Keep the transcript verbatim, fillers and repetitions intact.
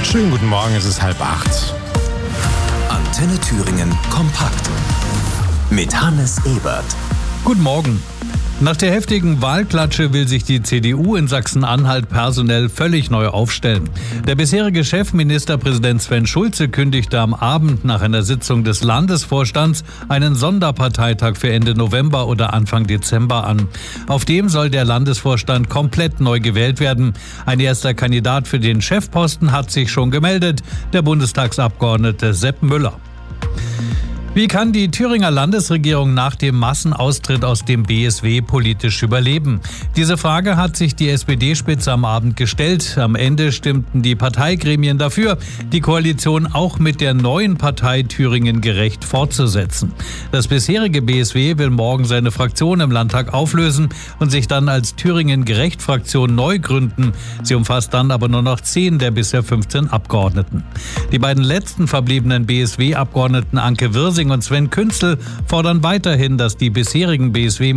Schönen guten Morgen, es ist halb acht. Antenne Thüringen kompakt mit Hannes Ebert. Guten Morgen. Nach der heftigen Wahlklatsche will sich die C D U in Sachsen-Anhalt personell völlig neu aufstellen. Der bisherige Chefministerpräsident Sven Schulze kündigte am Abend nach einer Sitzung des Landesvorstands einen Sonderparteitag für Ende November oder Anfang Dezember an. Auf dem soll der Landesvorstand komplett neu gewählt werden. Ein erster Kandidat für den Chefposten hat sich schon gemeldet, der Bundestagsabgeordnete Sepp Müller. Wie kann die Thüringer Landesregierung nach dem Massenaustritt aus dem B S W politisch überleben? Diese Frage hat sich die S P D-Spitze am Abend gestellt. Am Ende stimmten die Parteigremien dafür, die Koalition auch mit der neuen Partei Thüringen gerecht fortzusetzen. Das bisherige B S W will morgen seine Fraktion im Landtag auflösen und sich dann als Thüringen gerecht Fraktion neu gründen. Sie umfasst dann aber nur noch zehn der bisher fünfzehn Abgeordneten. Die beiden letzten verbliebenen B S W-Abgeordneten Anke Wirsing und Sven Künzel fordern weiterhin, dass die bisherigen B S W